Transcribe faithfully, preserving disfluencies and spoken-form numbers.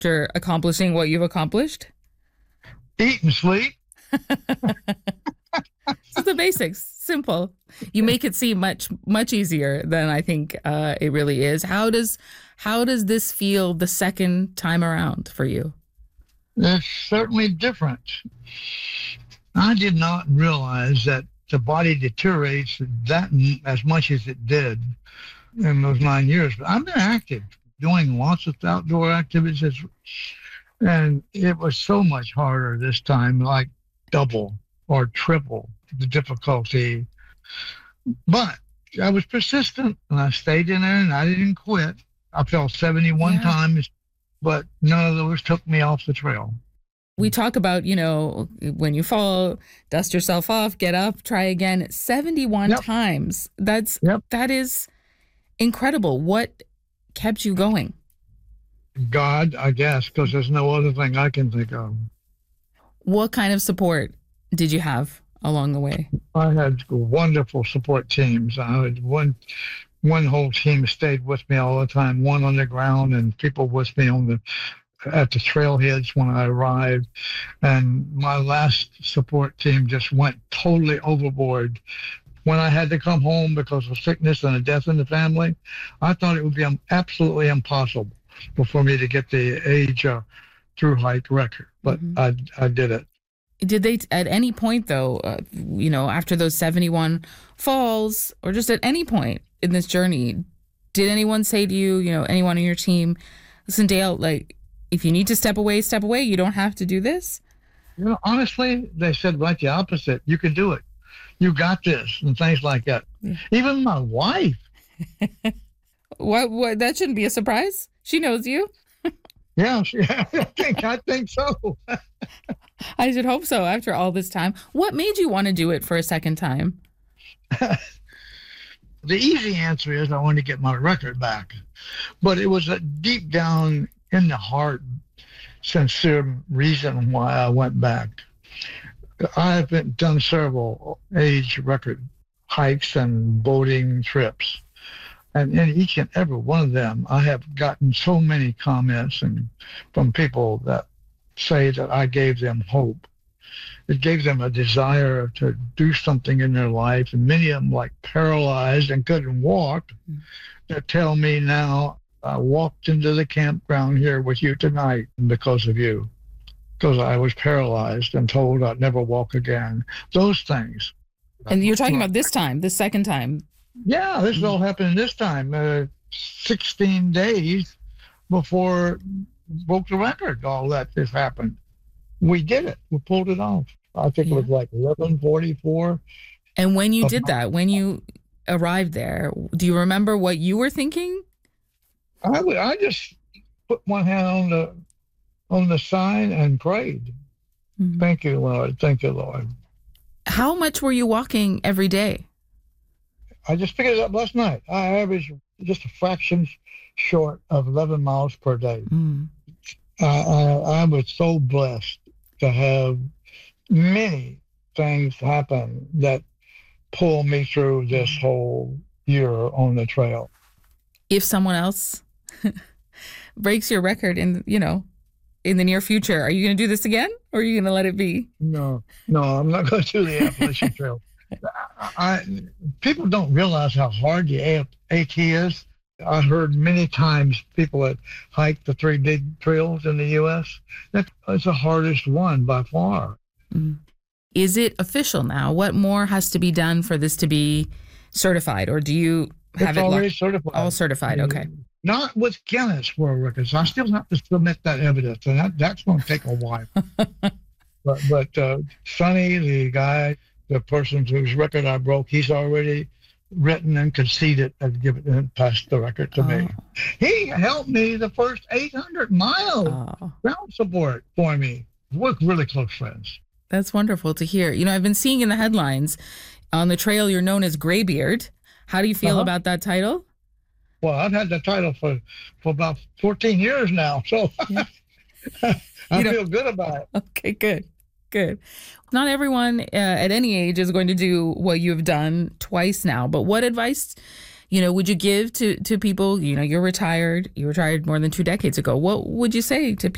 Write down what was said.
after accomplishing what you've accomplished? Eat and sleep. So the basics, simple. You make it seem much, much easier than I think uh, it really is. How does, how does this feel the second time around for you? It's certainly different. I did not realize that the body deteriorates that m- as much as it did in those nine years. But I've been active, doing lots of outdoor activities, and it was so much harder this time, like double or triple the difficulty. But I was persistent, and I stayed in there, and I didn't quit. I fell seventy-one Yeah. times, but none of those took me off the trail. We talk about, you know, when you fall, dust yourself off, get up, try again seventy-one Yep. times. That's, Yep. that is incredible. What kept you going? God, I guess, because there's no other thing I can think of. What kind of support did you have along the way? I had wonderful support teams. I had one one whole team stayed with me all the time, one on the ground and people with me on the at the trailheads when I arrived. And my last support team just went totally overboard. When I had to come home because of sickness and a death in the family, I thought it would be um, absolutely impossible for me to get the age uh, through hike record, but Mhm. I I did it. Did they, at any point though, uh, you know, after those seventy-one falls, or just at any point in this journey, did anyone say to you, you know, anyone on your team, listen, Dale, like, if you need to step away, step away. You don't have to do this? You know, honestly, they said right the opposite. You can do it. You got this, and things like that. Yeah. Even my wife. What, what, that shouldn't be a surprise. She knows you. Yeah, she, I think I think so. I should hope so after all this time. What made you want to do it for a second time? The easy answer is I wanted to get my record back, but it was a deep down in the heart, sincere reason why I went back. I've been, done several age record hikes and boating trips. And in each and every one of them, I have gotten so many comments and from people that say that I gave them hope. It gave them a desire to do something in their life. And many of them, like paralyzed and couldn't walk, that tell me now, I walked into the campground here with you tonight because of you, because I was paralyzed and told I'd never walk again. Those things. And you're talking about this time, this second time. Yeah, this is all happening this time. Uh, sixteen days before broke the record, all that this happened. We did it. We pulled it off. I think Yeah. it was like eleven forty-four. And when you Of did my- that, when you arrived there, do you remember what you were thinking? I would, I just put one hand on the on the sign and prayed. Mhm. Thank you, Lord. Thank you, Lord. How much were you walking every day? I just figured it up last night. I average just a fraction short of eleven miles per day. Mm. I, I, I was so blessed to have many things happen that pull me through this whole year on the trail. If someone else breaks your record in, you know, in the near future, are you going to do this again, or are you going to let it be? No, no, I'm not going to do the Appalachian Trail. I, I, people don't realize how hard the A- AT is. I heard many times people that hike the three big trails in the U S. That's the hardest one by far. Mm. Is it official now? What more has to be done for this to be certified, or do you have It's it already locked- certified. all certified? Okay. Not with Guinness World Records. I still have to submit that evidence, and that, that's going to take a while. but but uh, Sonny, the guy, the person whose record I broke, he's already written and conceded and given and passed the record to me. Oh. He helped me the first eight hundred miles Oh. ground support for me. We're really close friends. That's wonderful to hear. You know, I've been seeing in the headlines on the trail you're known as Graybeard. How do you feel Uh-huh. about that title? Well, I've had the title for, for about fourteen years now, so Yeah. I You know- feel good about it. Okay, good. Good. Not everyone uh, at any age is going to do what you've done twice now, but what advice, you know, would you give to, to people? You know, you're retired, you retired more than two decades ago. What would you say to people?